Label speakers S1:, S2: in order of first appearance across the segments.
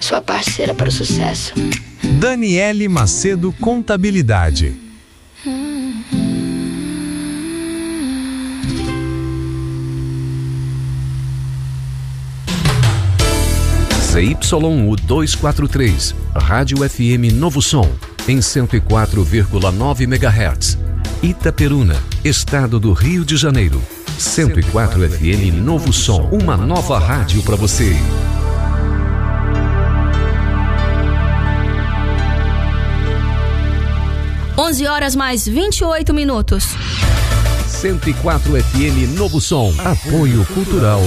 S1: sua parceira para o sucesso.
S2: Daniele Macedo Contabilidade.
S3: ZYU 243, Rádio FM Novo Som, em 104,9 MHz. Itaperuna, Estado do Rio de Janeiro. 104 FM Novo Som, uma nova rádio para você.
S4: 11h mais 28.
S3: 104 FM Novo Som, apoio cultural.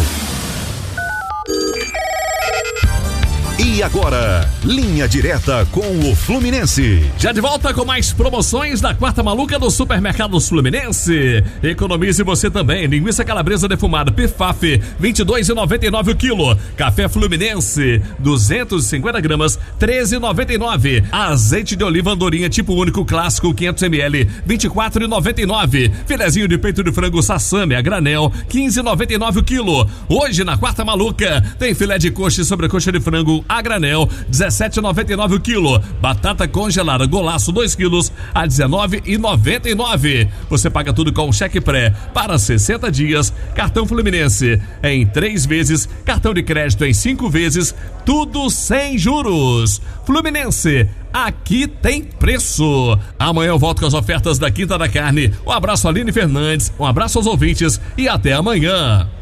S5: E agora, linha direta com o Fluminense.
S6: Já de volta com mais promoções da quarta maluca do Supermercados Fluminense. Economize você também. Linguiça calabresa defumada Pifaf, R$22,99 o quilo. Café Fluminense, 250 gramas, R$13,99. Azeite de oliva andorinha tipo único clássico, 500 ml, R$24,99. Filezinho de peito de frango Sassami a granel, R$15,99 o quilo. Hoje na quarta maluca tem filé de coxa e sobrecoxa de frango a granel, R$17,99 o quilo. Batata congelada Golaço 2 quilos a R$19,99. Você paga tudo com cheque pré para 60 dias, cartão Fluminense em 3 vezes, cartão de crédito em 5 vezes, tudo sem juros. Fluminense, aqui tem preço. Amanhã eu volto com as ofertas da Quinta da Carne. Um abraço a Aline Fernandes, um abraço aos ouvintes e até amanhã.